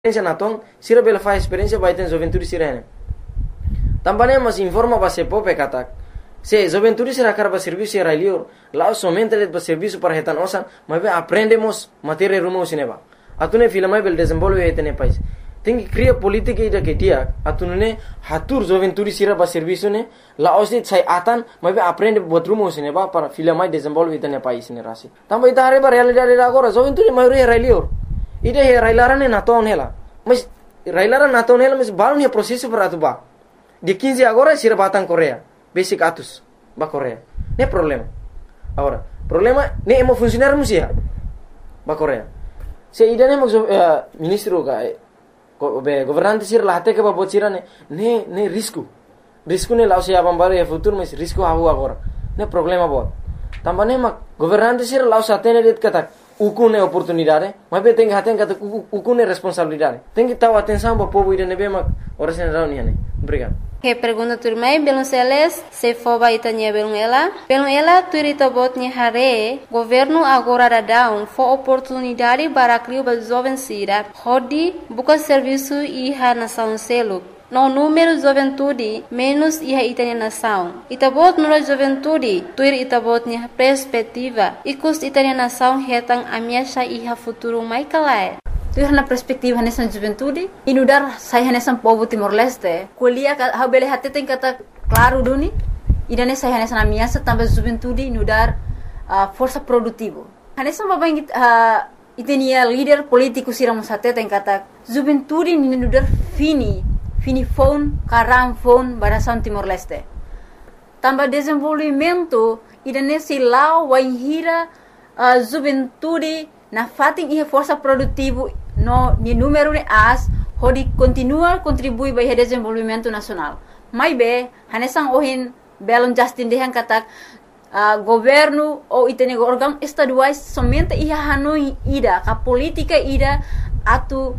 experiência na tom, sira bela faz experiência vai ter juventude sirene. Também mas informa para se pope katak. Se juventude será cara para serviço era lior, lá somente para serviço para retan osan, mas aprendemos matéria rumo cinema. Atune filme bel desenvolve etene país. Tem que criar política ida que dia, atune hatur juventude sira para serviço ne, lá osne sai atan, mas aprende buat rumo cinema para filme desenvolve etene país ne rasi. Também ita para realidade agora juventude maioria era lior. Ida he railaran na ton hela. Mas railaran na ton hela mas balon he processo para atuba. De 15 agora sira batang Korea. Basic atus ba Korea. Ne problema. Agora, problema ne emo funcionar musia. Ba Korea. Se ida ne ministro ga governante sir lahte ke ba bocira ne risco. Risco ne lao se abam baru ya futuro mas risco hahu agora. Ne problema bot. Tambane mak governante sir lao satene det katak. Ukune oportunidade, mas bem tem que aten kata ukune responsabilidade. Tem que estar atenção para o povo ida nebe mak ora sen reunião. Obrigado. Que pergunta turmai belum seles se foba itanya belum ela turita botnya hare governo agora da down for oportunidade para criar para jovem sira hodi buka serviço iha nação selo no número juventude menos iha itanya nação itabot no juventude tuir itabotnya perspectiva ikus itanya nação hetang amiasha iha futuro mai kalai. Tu na perspektiva nessa juventude inudar saya nessa povo Timor Leste kuliah ha bele hati tem kata claro duni idane saya nessa ameaça também juventude inudar força produtivo nessa babang itenia líder político siramos hati tem kata juventude inudar fini phone karam phone barasan Timor Leste também desenvolvimento idane silau waihira juventude na fating iha força produtivo no ni número de as hodi continua contribui para o desenvolvimento nacional. Mai be hanesang ohin belon Justin dehan katak governo ou itene órgão estaduais somente iha hanoi ida ka política ida atu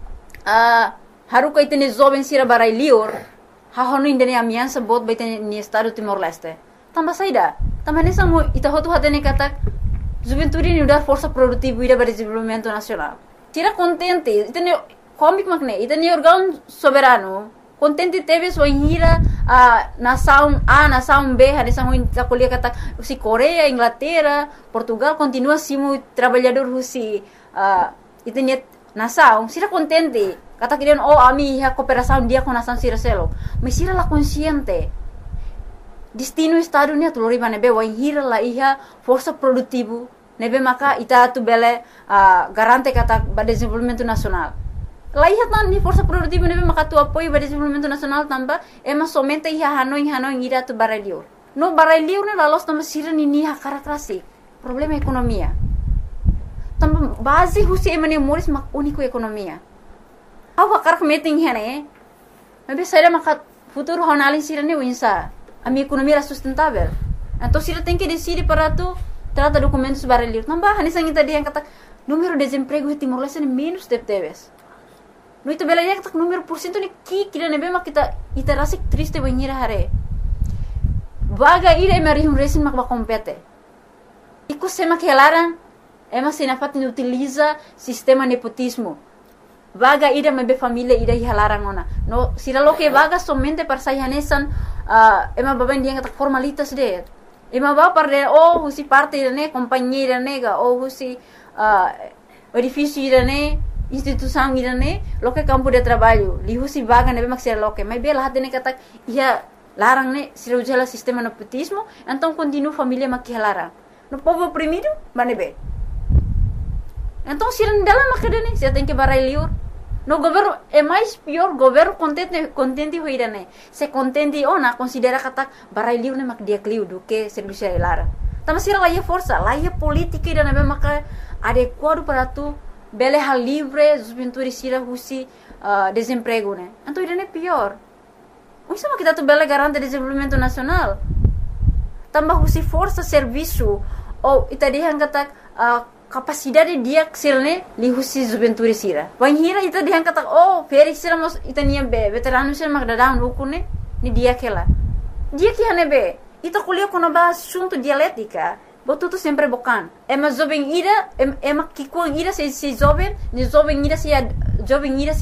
haruka itene jovem sira barai lior ha hanoi indene amiança bot ba itene ni estado Timor Leste. Tambah saida tambah hanesang mo ita hotu hatene katak juventude ni udar força produtiva ida para desenvolvimento nacional. Tira contente, itene comic makne, itene órgão soberano. Contente teve sua hira nação A, nação B, hadesang ita kuliah kata si Korea, Inglaterra, Portugal continua simu trabalhador husi itene nação. Sira contente, kata kirian ami ha cooperação dia com nação sira selo. Mas sira la consciente. Destino estado ni atulori nebe wa hira la iha força produtivo nebe maka ita tu bele garante kata ba desenvolvimento nacional. La iha tan ni força produtivo nebe maka tu apoio ba desenvolvimento nacional tamba ema somente iha hanoi ira tu barelior. No barelior ne la los tamba sira ni ha karakterasi. Problema ekonomia. Tamba base husi emane moris mak unico ekonomia. Awa karak meeting hene. Nebe saira maka futuro honalin sira ni winsa. A minha economia era sustentável. Então, se ele tem que decidir para tu trata documentos barulhos. Não vai, nessa ainda dia kata número de desemprego em Timor Leste menos de teves. No itu bela dia kata número por cento ni kira nebe mak kita rasa triste banhira hare. Vaga ira emerihum resin mak ba compete. Iku sema que elaran ema sinafat ni utiliza sistema nepotismo. Vaga ida mebe família ida hilaran ona. No sila lo que vaga somente para sayanesan ema baban dia kata formalitas de. Ema ba para husi parte ne companhia nega ou husi edifício ne instituição ne lo que campo de trabalho. Li husi vaga nebe maksir lo que. Mas bela hatene kata ia larang ne sila ujala sistema nepotismo, então continua família makihalarang. No povo oprimido, manebe. Então se não dela makadane, se tem que barai liur. No governo é mais pior, governo contente hoirane. Se contente ona considera kata barai liur ne mak dia kliu do que serviço lara. Tama sira lá força, lá política ida nebe maka adequado para tu bele hal livre, juventude sira husi desemprego ne. Então ida ne pior. Isso mak kita tu bele garante desenvolvimento nacional. Tambah husi força serviço ou ita dia kata capacidade dia sirne li husi juventude sira. Wan hira ita dia kata feri sira mos ita nia be veterano sira mak dadang rukune ni dia kela. Dia que hanebe ita kuliah kono ba assunto dialética. Botuto sempre bocan. Ema jovem ira ema kikuang ira se jovem, ni jovem ira se jovem ira